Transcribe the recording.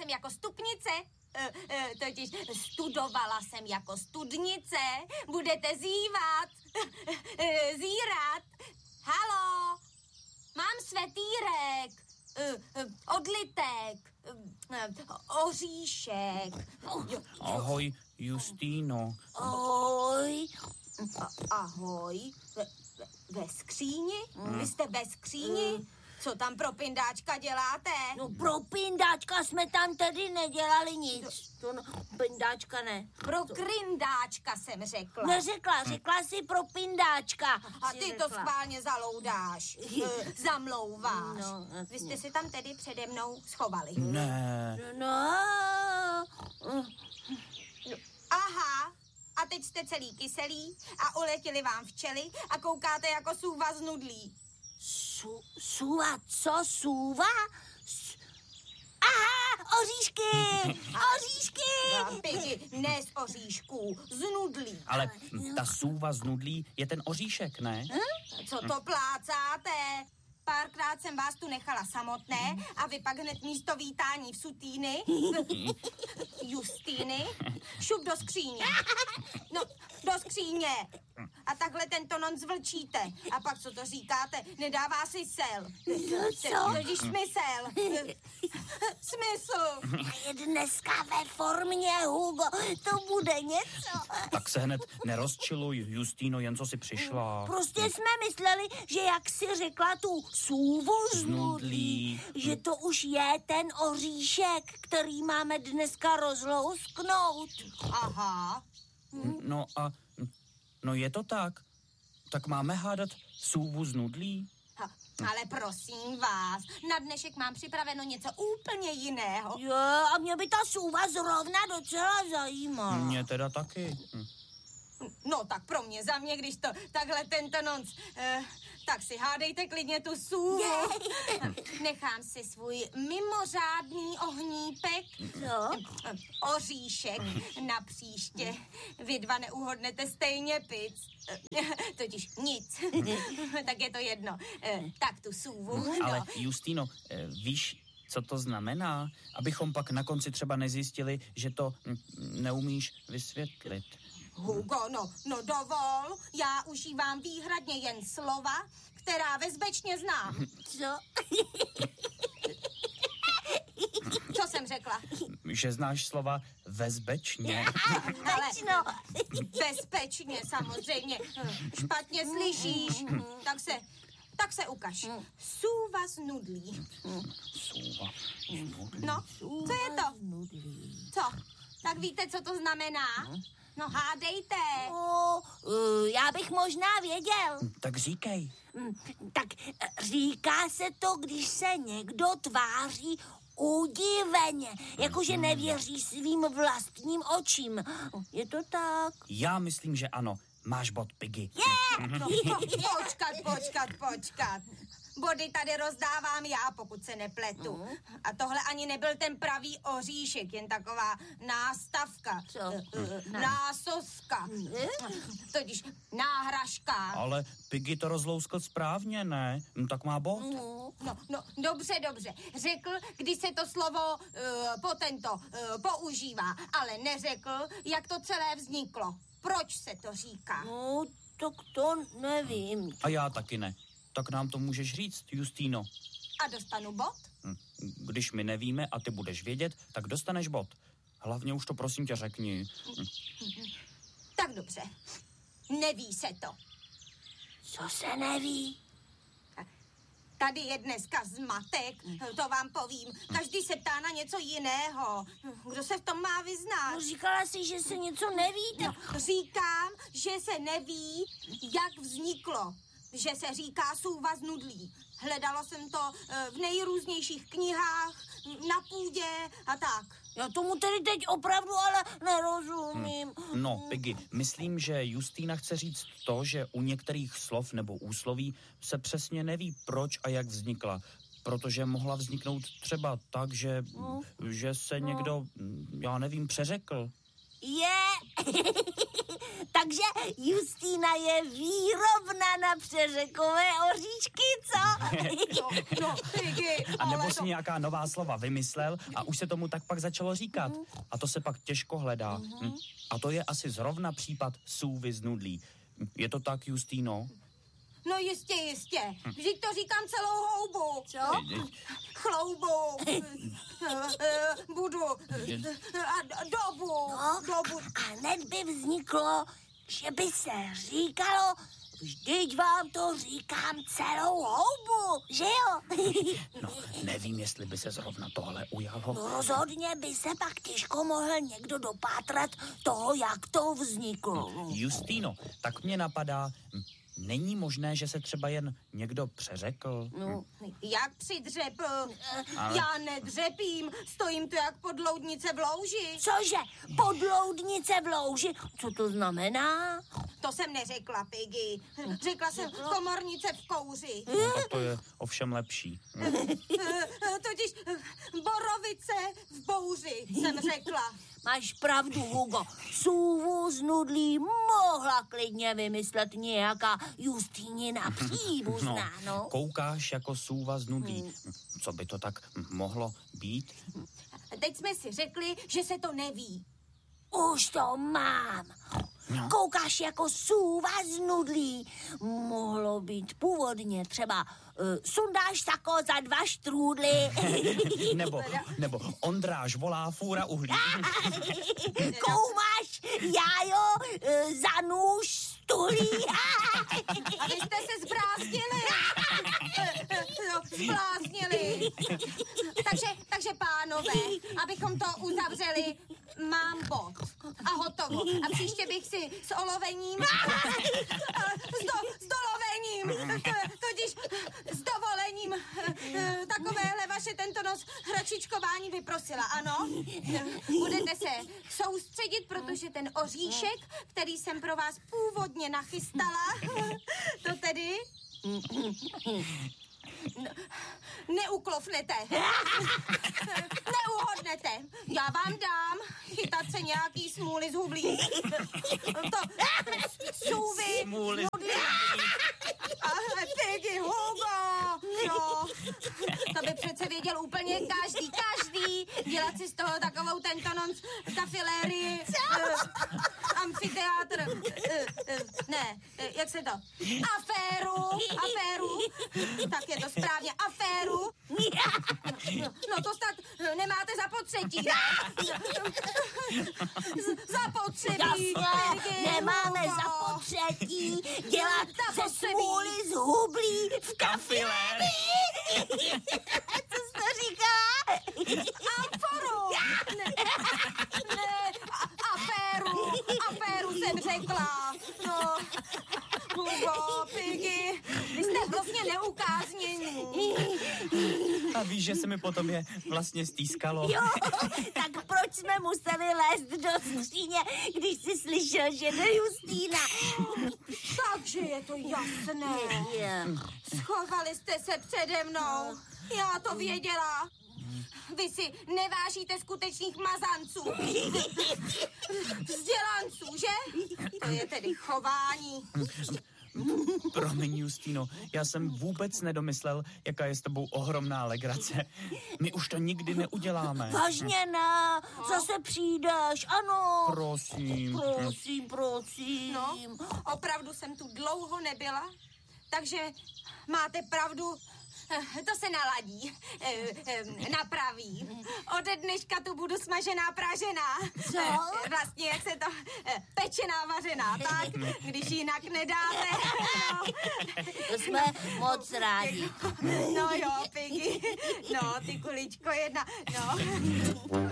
jsem jako stupnice, totiž studovala jsem jako studnice. Budete zívat, zírat. Halo, mám svetýrek, odlitek, oříšek. Ahoj, Justýno. Ahoj. Ahoj. Ve skříni? Vy jste ve skříni? Co tam pro pindáčka děláte? No pro pindáčka jsme tam tedy nedělali nic. To pindáčka ne. Pro kryndáčka jsem řekla. Neřekla, řekla si pro pindáčka. A ty to schválně zaloudáš. Zamlouváš. No, Vy jste si tam tedy přede mnou schovali. Ne. No. Aha. A teď jste celý kyselý a uletěli vám včely a koukáte jako sůva z nudlí. Sůva, co sůva? Aha, oříšky! Oříšky! Pidi, ne z oříšků, z nudlí. Ale ta sůva z nudlí je ten oříšek, ne? Co to plácáte? Párkrát jsem vás tu nechala samotné a vy pak hned místo vítání v sutýny, Justýny, šup do skříně. No, do skříně. A takhle tento non zvlčíte. A pak co to říkáte? Nedává si sel. Co? Totiž smysl. Smysl. Je dneska ve formě, Hugo. To bude něco. Tak se hned nerozčiluj, Justýno, jen co si přišla. Prostě jsme mysleli, že jak si řekla tu sůvu z nudlí, že to už je ten oříšek, který máme dneska rozlousknout. Aha. No je to tak. Tak máme hádat sůvu z nudlí? Ale prosím vás, na dnešek mám připraveno něco úplně jiného. Jo, a mě by ta sůva zrovna docela zajímá. Mě teda taky. No tak pro mě, za mě, když to takhle tento nonc, tak si hádejte klidně tu sůvu. Nechám si svůj mimořádný ohnípek, oříšek na příště. Vy dva neuhodnete stejně pic. Totiž nic. Tak je to jedno. Tak tu sůvu. Ale Justýno, víš, co to znamená? Abychom pak na konci třeba nezjistili, že to neumíš vysvětlit. Hugo, no dovol, já užívám výhradně jen slova, která bezpečně znám. Co? Co jsem řekla? Že znáš slova bezpečně. Ale bezpečně samozřejmě. Špatně slyšíš, tak se ukaž. Sůva z nudlí. Sůva z nudlí. No, co je to? Co? Tak víte, co to znamená? No hádejte. Já bych možná věděl. Tak říkej. Tak říká se to, když se někdo tváří udiveně, jakože nevěří svým vlastním očím. Je to tak? Já myslím, že ano. Máš bod, Piggy. No, počkat. Body tady rozdávám já, pokud se nepletu. A tohle ani nebyl ten pravý oříšek, jen taková nástavka. Co? Násoska. Totiž náhražka. Ale Piggy to rozlouskl správně, ne? Tak má bod. No, dobře. Řekl, když se to slovo používá, ale neřekl, jak to celé vzniklo. Proč se to říká? No, tak to nevím. A já taky ne. Tak nám to můžeš říct, Justýno. A dostanu bod? Když my nevíme a ty budeš vědět, tak dostaneš bod. Hlavně už to prosím tě řekni. Tak dobře. Neví se to. Co se neví? Tady je dneska zmatek, to vám povím. Každý se ptá na něco jiného. Kdo se v tom má vyznat? No, říkala jsi, že se něco neví. Tak... No, říkám, že se neví, jak vzniklo. Že se říká sůva z nudlí. Hledala jsem to v nejrůznějších knihách, na půdě a tak. Já tomu tedy teď opravdu ale nerozumím. No, Piggy, myslím, že Justýna chce říct to, že u některých slov nebo úsloví se přesně neví, proč a jak vznikla. Protože mohla vzniknout třeba tak, že se někdo, já nevím, přeřekl. Je, Takže Justína je výrobna na přeřekové oříšky, co? No, Piggy, A nebo ale si nějaká nová slova vymyslel a už se tomu tak pak začalo říkat. A to se pak těžko hledá. A to je asi zrovna případ sůvy z nudlí. Je to tak, Justíno? No jistě. Vždyť to říkám celou houbu. Co? Chloubu. Budu. A dobu. A hned by vzniklo, že by se říkalo, vždyť vám to říkám celou houbu, že jo? No, nevím, jestli by se zrovna tohle ujalo. No rozhodně by se pak těžko mohl někdo dopátrat toho, jak to vzniklo. Justíno, tak mě napadá, není možné, že se třeba jen někdo přeřekl? No. Jak přidřepl? Ale- Já nedřepím, stojím tu jak podloudnice v louži. Cože? Podloudnice v louži? Co to znamená? To jsem neřekla, Piggy. Řekla jsem komornice v kouři. No, tak to je ovšem lepší. Totiž borovice v bouři, jsem řekla. Máš pravdu, Hugo. Sůvu z nudlí mohla klidně vymyslet nějaká Justínina příbuzná, no. Koukáš jako sůva z nudlí. Co by to tak mohlo být? Teď jsme si řekli, že se to neví. Už to mám. No. Koukáš jako sůva z nudlí. Mohlo být původně třeba sundáš tako za 2 štrůdly. nebo Ondráš volá fůra uhlí. Koumáš jájo za nůž stulí. A vy jste se zbláznili. Zbláznili. Takže pánové, abychom to uzavřeli, mám bod. A hotovo. A příště bych si s olovením, s dolovením, totiž s dovolením takovéhle vaše tento nos hračičkování vyprosila, ano? Budete se soustředit, protože ten oříšek, který jsem pro vás původně nachystala, to tedy... Neuklofnete. Neuhodnete. Já vám dám chytat se nějaký smůly z hublí. To sůvy. Smůly. Ale Piggy, Hugo. No, to by přece věděl úplně každý. Dělat si z toho takovou tento nonc kafilérii. Amfiteátr. Ne, jak se to? Aféru. Tak je to správně, aféru. No to snad nemáte zapotřebí, ne? Zapotřebí. Jasně, nemáme zapotřebí dělat ze smůly z hublí v kafilérii. Co jsi to říká? Amforu. Ne, aféru jsem řekla. No, Hugo, Piggy, vy jste hrozně neukáznění. A víš, že se mi potom je vlastně stýskalo. Jo, tak proč jsme museli lézt do skříně, když jsi slyšel, že jde Justína? Takže je to jasné. Schovali jste se přede mnou. Já to věděla. Vy si nevážíte skutečných mazanců. Vzdělanců, že? To je tedy chování. Promiň, Justino, já jsem vůbec nedomyslel, jaká je s tebou ohromná legrace. My už to nikdy neuděláme. Vážně ne, zase přijdeš, ano. Prosím. Prosím. No, opravdu jsem tu dlouho nebyla, takže máte pravdu, to se naladí, napraví. Ode dneška tu budu smažená, pražená. Co? Vlastně, jak se to, pečená, vařená, tak? Když jinak nedáte. No. To jsme moc rádi. No jo, Piggy, no, ty kuličko jedna, no.